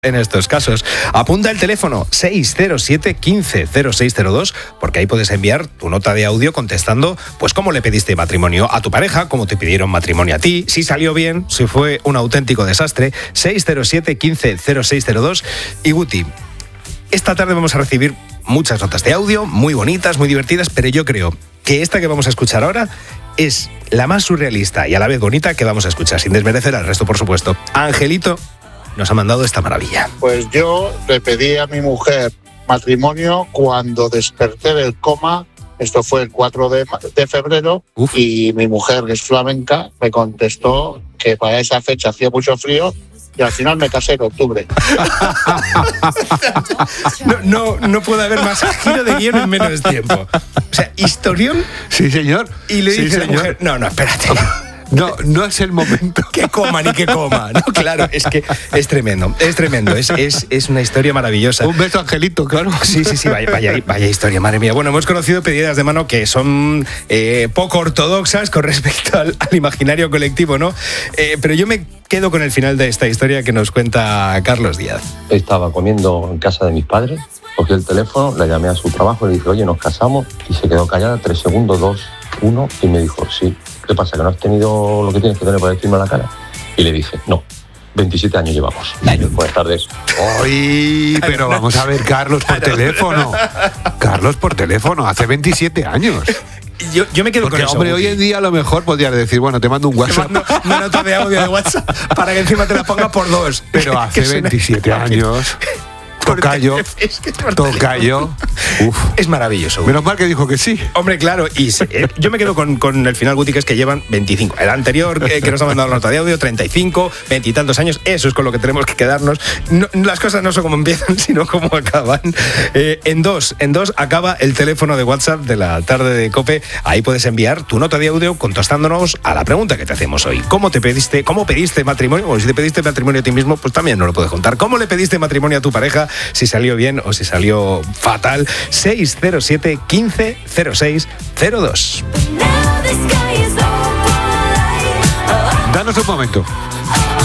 En estos casos, apunta el teléfono 607 15 0602, porque ahí puedes enviar tu nota de audio contestando pues cómo le pediste matrimonio a tu pareja, cómo te pidieron matrimonio a ti, si salió bien, si fue un auténtico desastre. 607 15 0602. Y Guti, esta tarde vamos a recibir muchas notas de audio, muy bonitas, muy divertidas, pero yo creo que esta que vamos a escuchar ahora es la más surrealista y a la vez bonita que vamos a escuchar, sin desmerecer al resto, por supuesto. Angelito nos ha mandado esta maravilla. Pues yo le pedí a mi mujer matrimonio cuando desperté del coma. Esto fue el 4 de febrero. Uf. Y mi mujer, que es flamenca, me contestó que para esa fecha hacía mucho frío y al final me casé en octubre. No puede haber más giro de guión en menos tiempo. O sea, historión. Sí, señor. Y le Sí, dice a la señor. mujer, no, espérate. No es el momento. Que coma ni que coma. No, claro, es que es tremendo, es una historia maravillosa. Un beso, Angelito, claro. Sí, vaya historia, madre mía. Bueno, hemos conocido pedidas de mano que son poco ortodoxas con respecto al imaginario colectivo, ¿no? Pero yo me quedo con el final de esta historia que nos cuenta Carlos Díaz. Estaba comiendo en casa de mis padres, cogí el teléfono, la llamé a su trabajo, le dije, oye, nos casamos, y se quedó callada 3 segundos, 2, 1, y me dijo, sí. ¿Qué pasa, que no has tenido lo que tienes que tener para decirme a la cara? Y le dije, no, 27 años llevamos. Buenas tardes. Uy, pero vamos a ver, Carlos, por teléfono. Carlos, por teléfono, hace 27 años. Yo me quedo Porque, con eso. hombre, hoy en día a lo mejor podrías decir, bueno, te mando un Te WhatsApp. mando una nota de audio de WhatsApp para que encima te la ponga por 2. Pero hace 27 años. Tocayo. Es que es por Tocayo. Uf. Es maravilloso. Menos mal que dijo que sí. Hombre, claro, y yo me quedo con el final, Guti, que es que llevan 25. El anterior, que nos ha mandado la nota de audio, 35, 20 y tantos años. Eso es con lo que tenemos que quedarnos. No, las cosas no son como empiezan, sino como acaban. En dos acaba el teléfono de WhatsApp de la tarde de COPE. Ahí puedes enviar tu nota de audio contestándonos a la pregunta que te hacemos hoy. ¿Cómo pediste matrimonio? O si te pediste matrimonio a ti mismo, pues también nos lo puedes contar. ¿Cómo le pediste matrimonio a tu pareja? Si salió bien o si salió fatal. 607 15 06 02. Danos un momento.